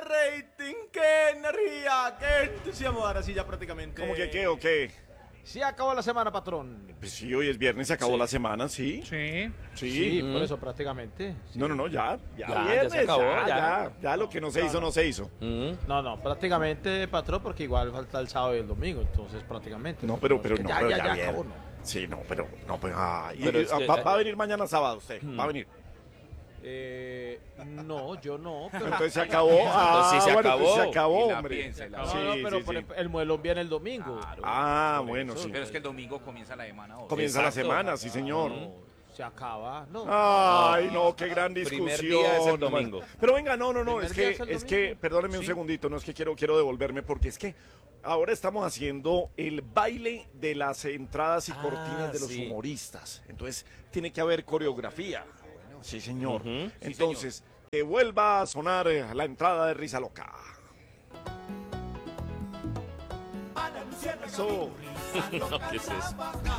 rating! ¡Qué energía! ¡Qué entusiasmo! Ahora sí ya prácticamente... ¿Cómo que qué o qué? Sí acabó la semana, patrón. Pues sí, hoy es viernes, se acabó la semana, ¿sí? Sí. Sí, por eso prácticamente. Sí. No, ya Ya viernes, se acabó, ya lo que no se hizo, no se hizo. No, prácticamente, patrón, porque igual falta el sábado y el domingo, entonces prácticamente. No, pero Es que no, ya, pero ya, ya ya bien. acabó, ¿no? Sí, pues, Pero es que- va a venir mañana sábado usted, va a venir. No, yo no. Pero... Entonces se acabó. Entonces sí se acabó. Pues se acabó, Y la hombre. piensa, y la No, Sí, no, pero sí, por sí. el muelón viene el domingo. Claro. Ah, bueno, eso, sí. Pero es que el domingo comienza la semana ahora. Comienza la Exacto. semana, sí, señor. Se acaba, ¿no? Ay, no, qué gran discusión. Primer día es el domingo. Pero venga, no, Primer es día que, es el es que, domingo. perdóneme un Sí. segundito, no es que quiero devolverme, porque es que ahora estamos haciendo el baile de las entradas y cortinas de los sí. humoristas. Entonces, tiene que haber coreografía. Sí, señor. Ujú. Entonces, que vuelva a sonar la entrada de Risa Loca. Eso. ¿Qué es eso?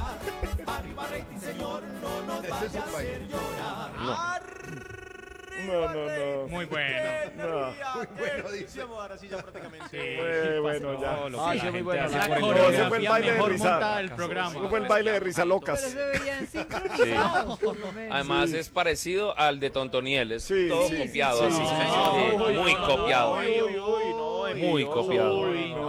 No. Muy bueno. No. Ahora sí ya prácticamente. Muy bueno, ya. Ay, sí, muy bueno. La La No, ese fue el coreografía baile de mejor risa. montada del programa. Ese fue el baile de Risa Locas. Pero se veían sincronizados, por lo menos. Además Sí. es parecido al de Tontoniel, es Sí, todo sí, copiado. sí, así. sí, sí, Sí, sí. muy copiado. Muy copiado.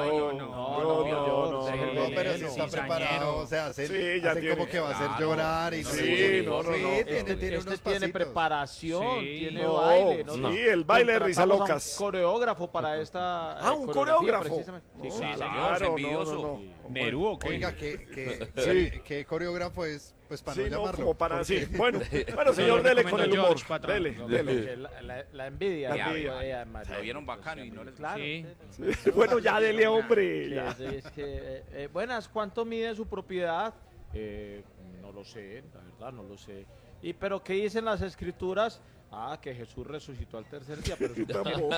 No, pero sí está preparado, o sea, Sí, hacen, ya hacen tiene. como que va a hacer llorar y Sí, no. tiene Este unos tiene pasitos. preparación, Sí. tiene No, baile. sí, el baile de Risa Contratamos a un Locas. coreógrafo para esta. Un coreografía, coreógrafo. precisamente. Sí, Sí, claro. envidioso. ¿Nerú o qué? Oiga, Sí. ¿qué coreógrafo es? Pues para Sí, no no, llamarlo. como para porque- sí. Bueno, señor, lo dele recomiendo con el humor. George, patrón. Dele. Que la envidia. La la envidia. envidia, Se lo vieron bacano y no les Claro. Sí. Bueno, ya dele, hombre. Sí, ya. sí, es que, buenas, ¿cuánto mide su propiedad? No lo sé, la verdad, no lo sé. Pero ¿qué dicen las escrituras? Que Jesús resucitó al tercer día, pero eso Tampoco.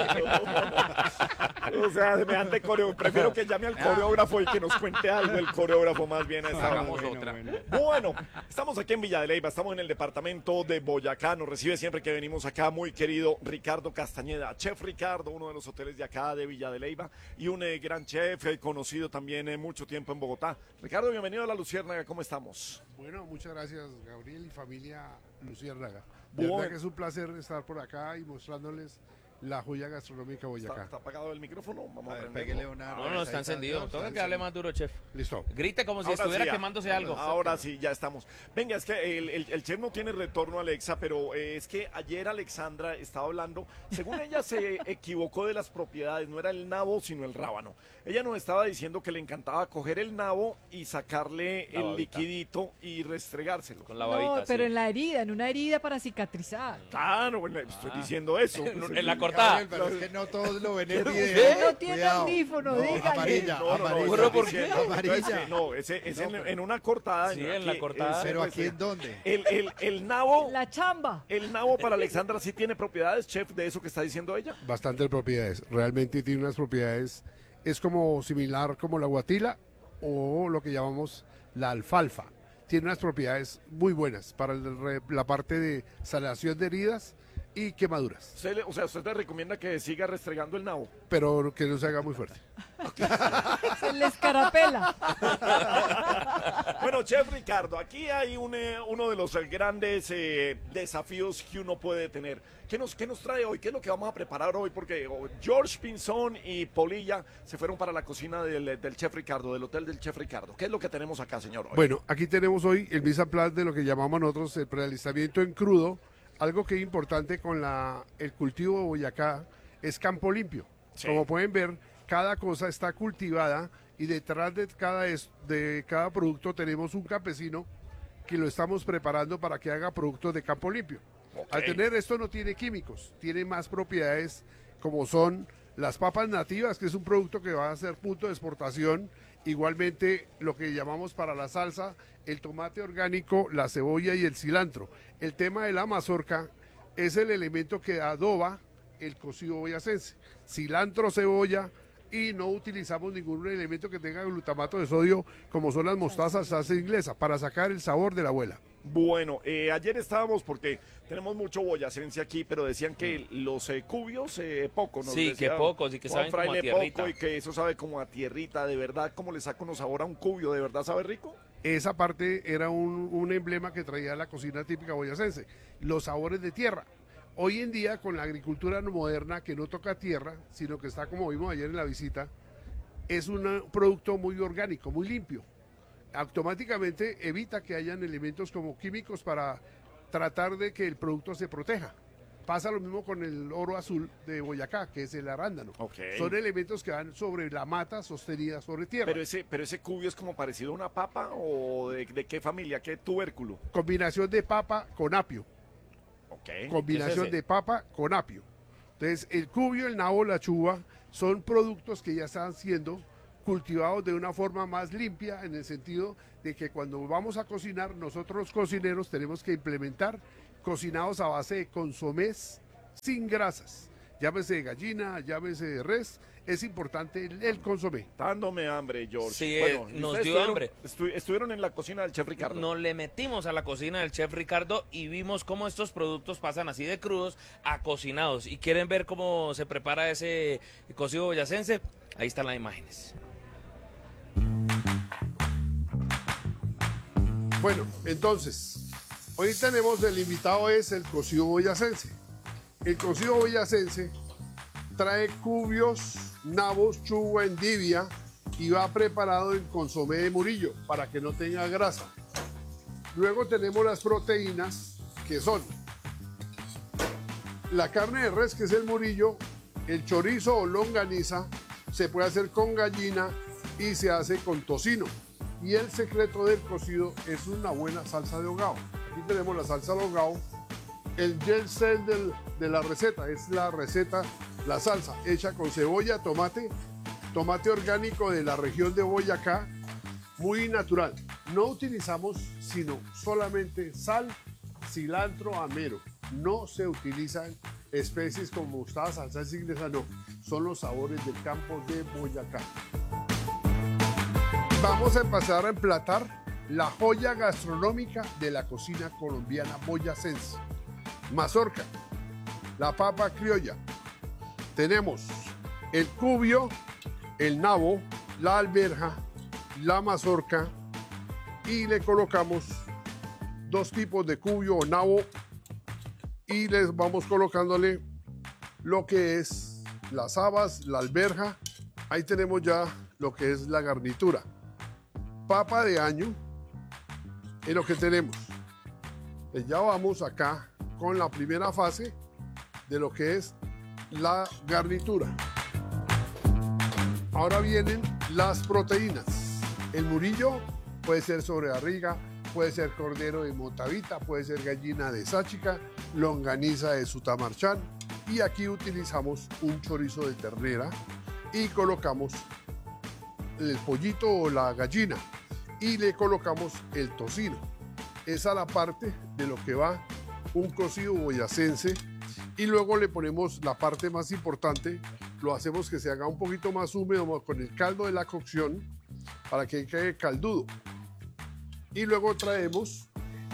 O sea, semejante coreógrafo. Prefiero que llame al coreógrafo y que nos cuente algo el coreógrafo más bien a esta hora. Hagamos otra. Bueno, estamos aquí en Villa de Leyva, estamos en el departamento de Boyacá. Nos recibe siempre que venimos acá muy querido Ricardo Castañeda, chef Ricardo, uno de los hoteles de acá de Villa de Leyva y un gran chef conocido también mucho tiempo en Bogotá. Ricardo, bienvenido a La Luciérnaga, ¿cómo estamos? Bueno, muchas gracias, Gabriel y familia Luciérnaga. De Bueno. verdad que es un placer estar por acá y mostrándoles la joya gastronómica de Boyacá. ¿Está apagado el micrófono? Vamos A ver, prenderlo. pégale una No, está encendido. Toca que hable más duro, chef. Listo. Grite como si Ahora estuviera sí, quemándose algo. Ahora sí, ya estamos. Venga, es que el chef no tiene retorno, Alexa, pero es que ayer Alexandra estaba hablando, según ella se equivocó de las propiedades, no era el nabo, sino el rábano. Ella nos estaba diciendo que le encantaba coger el nabo y sacarle La el babita. liquidito y restregárselo. Con la No, babita, pero sí. en la herida, en una herida para cicatrizar. Claro, bueno, estoy diciendo eso. En la cortada. Gabriel, pero es que no todos lo ven en ¿Qué? video. No tiene Cuidado. audífono, No, dígale. amarilla, No, amarilla. Burro, ¿por qué? Amarilla. No, ese es en una cortada. Sí, en la cortada. Pero aquí en dónde? El nabo, La chamba. el nabo para Alexandra sí tiene propiedades, chef, de eso que está diciendo ella. Bastantes propiedades. Realmente tiene unas propiedades, es como similar como la guatila o lo que llamamos la alfalfa. Tiene unas propiedades muy buenas para la parte de sanación de heridas y quemaduras, O sea, usted le recomienda que siga restregando el nabo. pero que no se haga muy fuerte. Se le escarapela. Bueno, chef Ricardo, aquí hay uno de los grandes desafíos que uno puede tener. ¿Qué nos trae hoy? ¿Qué es lo que vamos a preparar hoy? Porque George Pinzón y Polilla se fueron para la cocina del chef Ricardo, del hotel del chef Ricardo. ¿Qué es lo que tenemos acá, señor? Hoy? Bueno, aquí tenemos hoy el mise en place de lo que llamamos nosotros el prealistamiento en crudo. Algo que es importante con el cultivo de Boyacá es campo limpio. Sí. Como pueden ver, cada cosa está cultivada y detrás de cada producto tenemos un campesino que lo estamos preparando para que haga productos de campo limpio. Ok. Al tener esto no tiene químicos, tiene más propiedades como son las papas nativas, que es un producto que va a ser punto de exportación. Igualmente lo que llamamos para la salsa, el tomate orgánico, la cebolla y el cilantro. El tema de la mazorca es el elemento que adoba el cocido boyacense. Cilantro, cebolla y no utilizamos ningún elemento que tenga glutamato de sodio como son las mostazas salsa inglesa para sacar el sabor de la abuela. Bueno, ayer estábamos, porque tenemos mucho boyacense aquí, pero decían que los cubios, poco, ¿no? Sí, que pocos y que saben como a tierrita. Poco y que eso sabe como a tierrita, de verdad, ¿cómo le saca uno sabor a un cubio? ¿De verdad sabe rico? Esa parte era un emblema que traía la cocina típica boyacense, los sabores de tierra. Hoy en día, con la agricultura moderna que no toca tierra, sino que está, como vimos ayer en la visita, es un producto muy orgánico, muy limpio. Automáticamente evita que hayan elementos como químicos para tratar de que el producto se proteja. Pasa lo mismo con el oro azul de Boyacá, que es el arándano. Okay. Son elementos que van sobre la mata sostenida sobre tierra. Pero ese cubio es como parecido a una papa, ¿o de qué familia, qué tubérculo? Combinación de papa con apio. Okay. Combinación de papa con apio. Entonces, el cubio, el nabo, la chuva son productos que ya están siendo cultivados de una forma más limpia, en el sentido de que cuando vamos a cocinar, nosotros los cocineros tenemos que implementar cocinados a base de consomés sin grasas. Llámese de gallina, llámese de res, es importante el consomé. Dándome hambre, George. Sí, nos ustedes dio hambre. Estuvieron en la cocina del chef Ricardo. Nos le metimos a la cocina del chef Ricardo y vimos cómo estos productos pasan así de crudos a cocinados. ¿Y quieren ver cómo se prepara ese cocido boyacense? Ahí están las imágenes. Bueno, entonces, hoy tenemos el invitado es el cocido boyacense. El cocido boyacense trae cubios, nabos, chuva, endivia y va preparado en consomé de Murillo para que no tenga grasa. Luego tenemos las proteínas que son la carne de res, que es el Murillo, el chorizo o longaniza, se puede hacer con gallina y se hace con tocino. Y el secreto del cocido es una buena salsa de hogao. Aquí tenemos la salsa de hogao. El gel cell de la receta es la receta, la salsa hecha con cebolla, tomate orgánico de la región de Boyacá, muy natural. No utilizamos sino solamente sal, cilantro, amero. No se utilizan especies como mostaza, salsa inglesa, no. Son los sabores del campo de Boyacá. Vamos a empezar a emplatar la joya gastronómica de la cocina colombiana boyacense. Mazorca, la papa criolla. Tenemos el cubio, el nabo, la alberja, la mazorca y le colocamos dos tipos de cubio o nabo y les vamos colocándole lo que es las habas, la alberja. Ahí tenemos ya lo que es la garnitura. Papa de año es lo que tenemos. Pues ya vamos acá con la primera fase de lo que es la garnitura. Ahora vienen las proteínas. El Murillo puede ser sobre barriga, puede ser cordero de Motavita, puede ser gallina de Sáchica, longaniza de Sutamarchán, y aquí utilizamos un chorizo de ternera y colocamos el pollito o la gallina y le colocamos el tocino. Esa es la parte de lo que va un cocido boyacense, y luego le ponemos la parte más importante, lo hacemos que se haga un poquito más húmedo con el caldo de la cocción para que quede caldudo, y luego traemos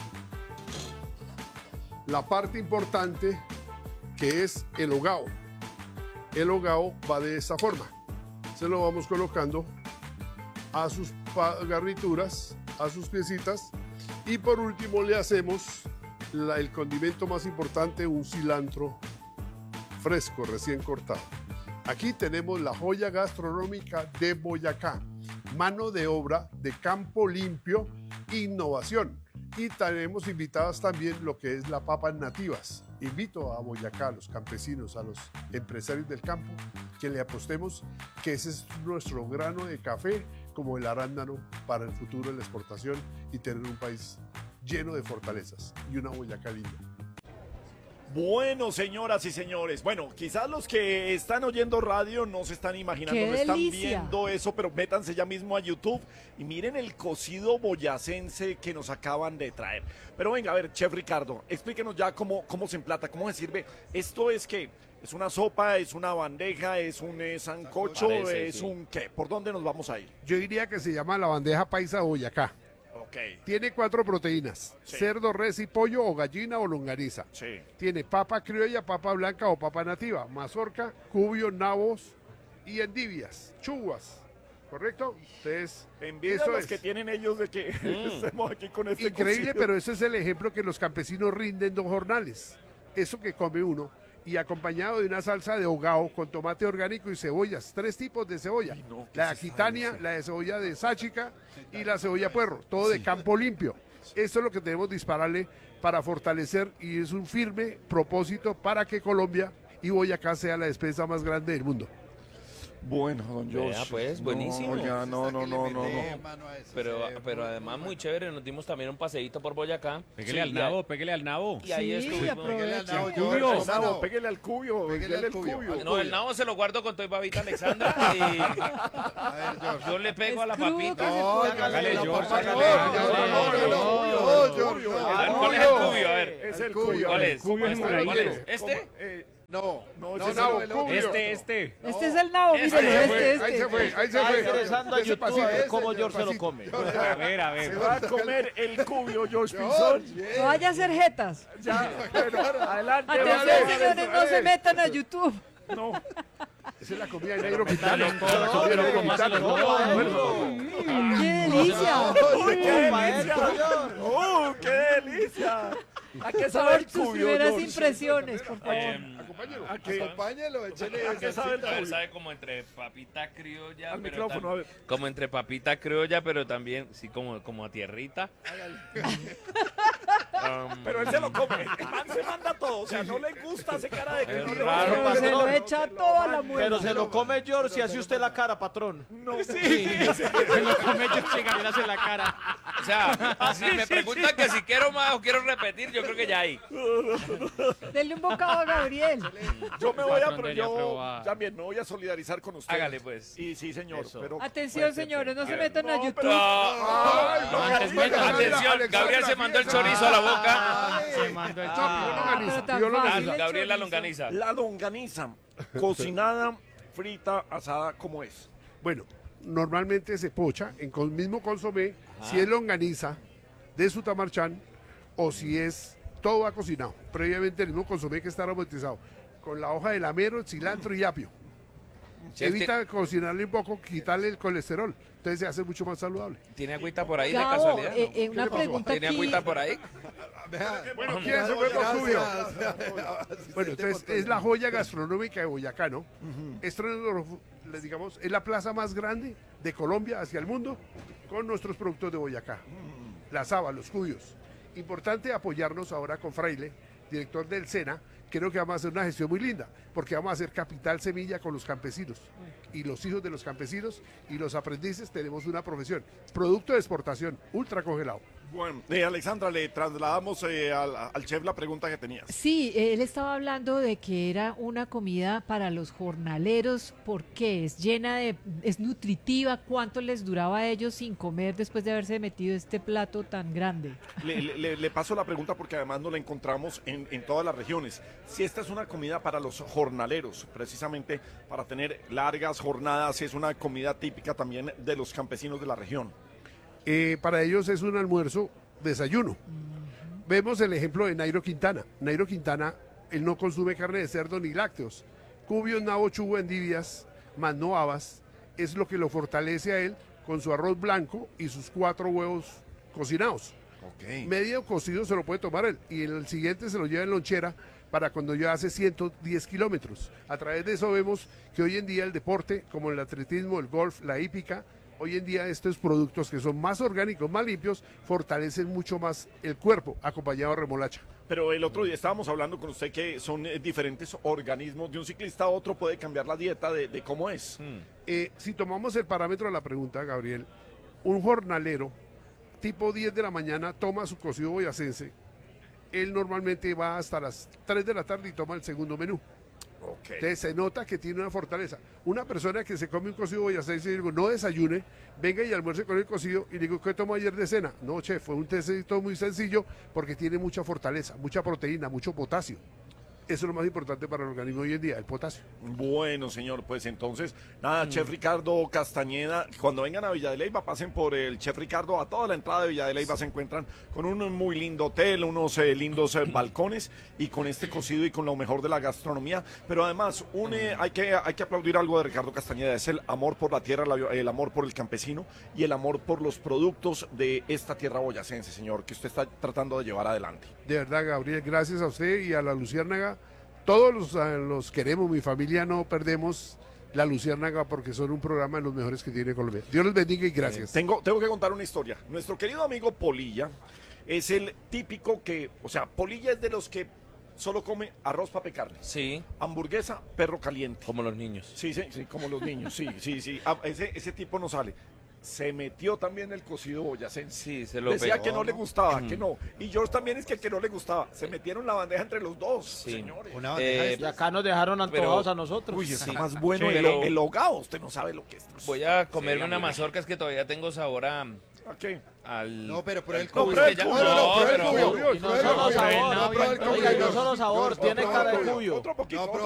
la parte importante que es el hogao. El hogao va de esta forma, se lo vamos colocando a sus garnituras, a sus piecitas, y por último le hacemos el condimento más importante, un cilantro fresco, recién cortado. Aquí tenemos la joya gastronómica de Boyacá, mano de obra de campo limpio, innovación. Y tenemos invitadas también lo que es la papas nativas. Invito a Boyacá, a los campesinos, a los empresarios del campo, que le apostemos que ese es nuestro grano de café, como el arándano, para el futuro de la exportación y tener un país lleno de fortalezas y una Boyacá linda. Bueno, señoras y señores, bueno, quizás los que están oyendo radio no se están imaginando, no están viendo eso, pero métanse ya mismo a YouTube y miren el cocido boyacense que nos acaban de traer. Pero venga, a ver, Chef Ricardo, explíquenos ya cómo se emplata, cómo se sirve. ¿Esto es qué? ¿Es una sopa? ¿Es una bandeja? ¿Es un sancocho? Parece, ¿Es sí. un qué? ¿Por dónde nos vamos a ir? Yo diría que se llama la bandeja paisa de Boyacá. Ok, Tiene 4 proteínas, Sí. cerdo, res y pollo o gallina o longaniza. sí. Tiene papa criolla, papa blanca o papa nativa, mazorca, cubio, nabos y endivias, chubas. ¿Correcto? Entonces, Envidia eso las es que tienen ellos de que estemos aquí con este increíble, cocido. pero ese es el ejemplo que los campesinos rinden 2 jornales. Eso que come uno. Y acompañado de una salsa de hogao con tomate orgánico y cebollas. 3 tipos de cebolla. no, ¿qué La es de esa aquitania, delicia? la de cebolla de sáchica y la cebolla puerro. Todo de campo limpio. Eso es lo que debemos dispararle para fortalecer y es un firme propósito para que Colombia y Boyacá sea la despensa más grande del mundo. Bueno, don Vea, Josh. pues, buenísimo. Ya, no. Pero además muy chévere, nos dimos también un paseíto por Boyacá. Pégale al nabo, pégale al nabo. Y ahí Sí, estuvimos. aprovecha. Cubio. Nabo, pégale al cubio, Pégale pégale al al cubio. cubio. No, el nabo se lo guardo con toda babita Alexandra y A ver, George. yo le pego a la Es crudo papita. que se No, puede- Hágale, la George, papa hágale, no, hágale. no, A ver, ¿cuál es el cubio? A ver. Es el cubio. cubio. ¿Cuál es? Cubio es ¿Cuál moradito. es? ¿Este? No, No, no, ese no, es el el otro. Este. Este es el nabo, Este mírelo, se fue, este. Ahí se fue, ahí se Está fue. ingresando a Ese YouTube pasito, a ver ese, cómo el George se lo pasito. come. A ver, a Se ver. va a comer el cubio, Josh Pinzón. No vaya a hacer jetas. Ya, bueno, adelante. Atención, vale. señores, no se metan a YouTube. No, Esa es la comida de negro quintana. Toda la comida negro quintana. ¡Qué delicia! ¡Qué maestro, delicia! ¡Qué delicia! ¿A qué sabe George, el sus cubio, primeras George? impresiones, por favor. Acompáñalo. ¿A qué? Acompáñalo, échele ¿A qué sabe el A ver, cubio? sabe como entre papita criolla, Al pero micrófono, a ver. como entre papita criolla, pero también, sí, como a tierrita. Pero él se lo come. El man se manda todo. O sea, no le gusta hacer cara de que Es no le raro. gusta. Pero se lo patrón. echa toda la Pero muela. se lo come George y hace usted la cara, patrón. No, Se lo come George Gabriel en la cara. O sea, si me preguntan que si quiero más o quiero repetir, yo creo que ya hay. Denle un bocado a Gabriel. Yo me voy a, Patrón, debería yo probar. también me voy a solidarizar con usted. Hágale, pues. Y sí, señor. Eso. Pero, Atención, señores, no se metan a No, YouTube. pero- Ay, no, Antes Gabriel, metan- Atención, Alexandra, Gabriel se mandó el fíjese. chorizo a la boca. Se mandó el No, chorizo. pidió longaniza, pero tan pidió longaniza. fácil. Gabriel la chorizo. longaniza. La longaniza, cocinada, frita, asada, ¿cómo es? Bueno, normalmente se pocha en con mismo consomé, si es longaniza de Sutamarchán o si es todo va cocinado, previamente el mismo consomé que está aromatizado, con la hoja de lamero, cilantro y apio. Chef, Evita cocinarle un poco, quitarle el colesterol, entonces se hace mucho más saludable. ¿Tiene agüita por ahí de Gabo, casualidad? no? una pregunta ¿Tiene aquí. agüita por ahí? Bueno, ¿quién se fue con Rubio? Gracias. Bueno, entonces es la joya gastronómica de Boyacá, ¿no? Esto les digamos, es la plaza más grande de Colombia hacia el mundo con nuestros productos de Boyacá. Las habas, los cubios. Importante apoyarnos ahora con Fraile, director del SENA. Creo que vamos a hacer una gestión muy linda, porque vamos a hacer capital semilla con los campesinos. Y los hijos de los campesinos y los aprendices tenemos una profesión. Producto de exportación, ultra congelado. Bueno, Alexandra, le trasladamos al chef la pregunta que tenías. Sí, él estaba hablando de que era una comida para los jornaleros. ¿Por qué? ¿Es llena de, es nutritiva? ¿Cuánto les duraba a ellos sin comer después de haberse metido este plato tan grande? Le paso la pregunta porque además no la encontramos en todas las regiones. Si esta es una comida para los jornaleros, precisamente para tener largas jornadas, es una comida típica también de los campesinos de la región. Para ellos es un almuerzo, desayuno. Vemos el ejemplo de Nairo Quintana. Nairo Quintana, él no consume carne de cerdo ni lácteos. Cubios, nabo, chubo, endivias, más no habas, es lo que lo fortalece a él con su arroz blanco y sus 4 huevos cocinados. Medio cocido se lo puede tomar él y el siguiente se lo lleva en lonchera para cuando ya hace 110 kilómetros. A través de eso vemos que hoy en día el deporte, como el atletismo, el golf, la hípica, hoy en día estos productos que son más orgánicos, más limpios, fortalecen mucho más el cuerpo, acompañado de remolacha. Pero el otro día estábamos hablando con usted que son diferentes organismos. De un ciclista a otro puede cambiar la dieta de cómo es. Si tomamos el parámetro de la pregunta, Gabriel, un jornalero tipo 10 de la mañana toma su cocido boyacense, él normalmente va hasta las 3 de la tarde y toma el segundo menú. Entonces se nota que tiene una fortaleza. Una persona que se come un cocido boyacense y digo, no desayune, venga y almuerce con el cocido y digo, ¿qué tomó ayer de cena? No, chef, fue un tecito muy sencillo porque tiene mucha fortaleza, mucha proteína, mucho potasio. Eso es lo más importante para el organismo hoy en día, el potasio. Bueno, señor, pues entonces, nada, Chef Ricardo Castañeda, cuando vengan a Villa de Leyva, pasen por el Chef Ricardo, a toda la entrada de Villa de Leyva se encuentran con un muy lindo hotel, unos lindos balcones y con este cocido y con lo mejor de la gastronomía, pero además hay que aplaudir algo de Ricardo Castañeda, es el amor por la tierra, el amor por el campesino y el amor por los productos de esta tierra boyacense, señor, que usted está tratando de llevar adelante. De verdad, Gabriel, gracias a usted y a la Luciérnaga. Todos los queremos, mi familia no perdemos la Luciérnaga porque son un programa de los mejores que tiene Colombia. Dios los bendiga y gracias. Tengo que contar una historia. Nuestro querido amigo Polilla es el típico Polilla es de los que solo come arroz, papa y carne. Sí, Hamburguesa, perro caliente. como los niños. Sí, como los niños. Sí. Ese tipo no sale. Se metió también el cocido boyacense. Sí, se lo Decía pegó, que no le ¿no? gustaba, que no. Y yo también es que el que no le gustaba. Se metieron la bandeja entre los dos, Sí. señores. Una bandeja Eh, Y acá nos dejaron antojados a nosotros. Uy, está Sí. más bueno Sí, pero- el hogado. Usted no sabe lo que es. Voy a comerme Sí, una hombre. mazorca, es que todavía tengo sabor Ok. al... No, pero prueba el al cubo. cubo, prueba es que el ya- cubo. no, prueba el pero- cubo. Y no solo sabor, No, prueba el cubo. oiga, y no solo sabor, No, tiene prueba cara el de cubo. cuyo. Otro poquito. No,